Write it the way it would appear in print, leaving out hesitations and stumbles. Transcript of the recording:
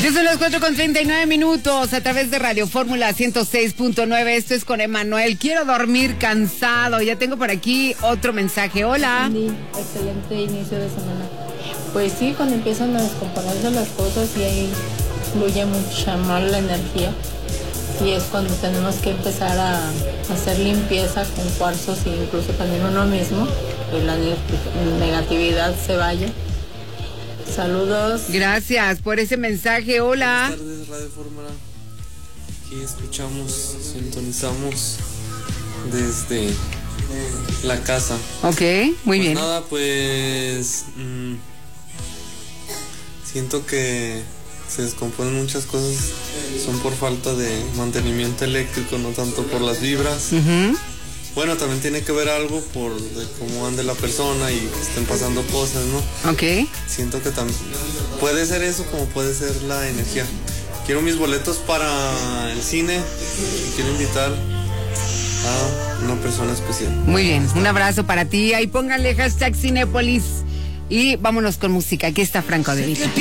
Ya son las 4:39 a través de Radio Fórmula 106.9. Esto es con Emanuel. Quiero dormir cansado. Ya tengo por aquí otro mensaje. Hola. Sí, excelente inicio de semana. Pues sí, cuando empiezan a descomponerse las cosas y ahí fluye mucha más la energía. Y es cuando tenemos que empezar a hacer limpieza con cuarzos e incluso también uno mismo, que la negatividad se vaya. Saludos. Gracias por ese mensaje. Hola. Buenas tardes, Radio Fórmula. Aquí escuchamos, sintonizamos desde la casa. Ok, muy bien. Nada, pues siento que se descomponen muchas cosas, son por falta de mantenimiento eléctrico, no tanto por las vibras. Bueno, también tiene que ver algo por de cómo ande la persona y que estén pasando cosas, ¿no? Ok. Siento que también puede ser eso como puede ser la energía. Quiero mis boletos para el cine y quiero invitar a una persona especial. Muy bien, un abrazo para ti. Ahí pónganle hashtag Cinépolis y vámonos con música. Aquí está Franco De Vita.